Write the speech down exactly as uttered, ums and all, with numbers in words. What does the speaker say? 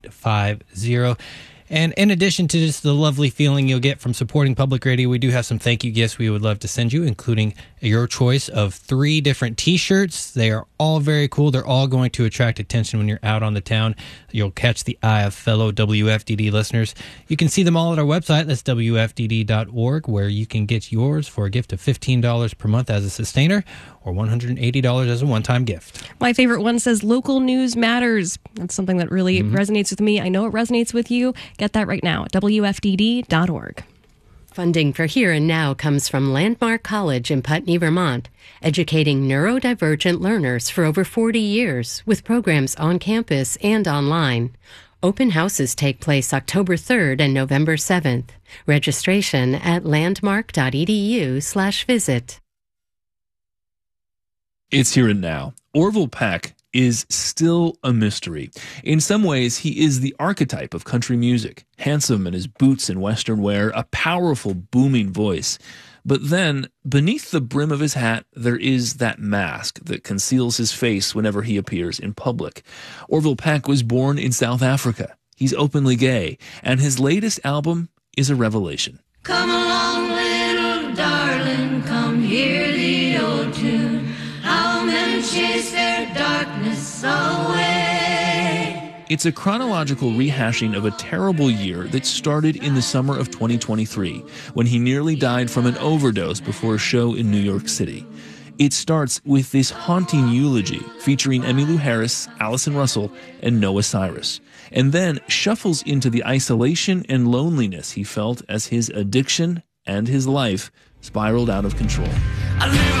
five zero. And in addition to just the lovely feeling you'll get from supporting public radio, we do have some thank you gifts we would love to send you, including your choice of three different T-shirts. They are all very cool. They're all going to attract attention when you're out on the town. You'll catch the eye of fellow W F D D listeners. You can see them all at our website. That's W F D D dot org, where you can get yours for a gift of fifteen dollars per month as a sustainer or one hundred eighty dollars as a one-time gift. My favorite one says, local news matters. That's something that really mm-hmm. resonates with me. I know it resonates with you. Get that right now at W F D D dot org. Funding for Here and Now comes from Landmark College in Putney, Vermont, educating neurodivergent learners for over forty years with programs on campus and online. Open houses take place October third and November seventh. Registration at landmark.edu slash visit. It's Here and Now. Orville Peck is still a mystery. In some ways, he is the archetype of country music. Handsome in his boots and western wear, a powerful, booming voice. But then, beneath the brim of his hat, there is that mask that conceals his face whenever he appears in public. Orville Peck was born in South Africa. He's openly gay, and his latest album is a revelation. Come along, little darling, come hear the old tune. How men chase their darkness away. It's a chronological rehashing of a terrible year that started in the summer of twenty twenty-three, when he nearly died from an overdose before a show in New York City. It starts with this haunting eulogy featuring Emmylou Harris, Allison Russell, and Noah Cyrus, and then shuffles into the isolation and loneliness he felt as his addiction and his life spiraled out of control. I live